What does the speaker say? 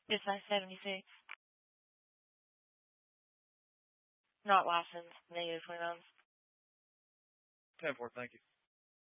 Dispatch 76. Not licensed. -29. 10-4, thank you.